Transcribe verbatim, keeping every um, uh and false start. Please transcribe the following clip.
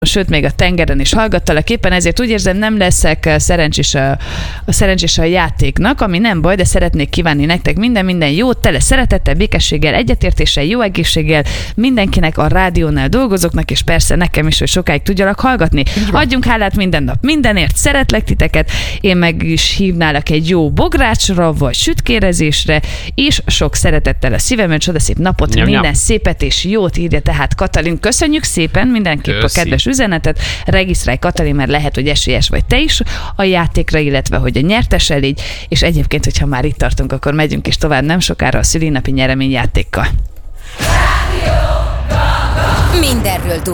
sőt, még a tengeren is hallgattalak éppen, ezért úgy érzem, nem leszek szerencsés a, a szerencsés a játéknak, ami nem baj, de szeretnék kívánni nektek minden, minden jót, tele szeretettel, békességgel, egyetértéssel, jó egészséggel, mindenkinek, a rádiónál dolgozóknak, és persze nekem is, hogy sokáig tudjalak hallgatni. Adjunk hálát minden nap mindenért, szeretlek titeket, én meg is hívnálak egy jó bográcsra, vagy sütkérezésre, és sok szeretettel a szívemön, csodaszép napot, Nyam, minden nyam. szépet és jót írja tehát Katalin. Köszönjük szépen mindenképp Köszi. a kedves üzenetet. Regisztrálj, Katalin, mert lehet, hogy esélyes vagy te is a játékra, illetve hogy a nyertese légy, és egyébként, hogyha már itt tartunk, akkor megyünk is tovább nem sokára a szülinapi nyereményjátékkal. Mindenről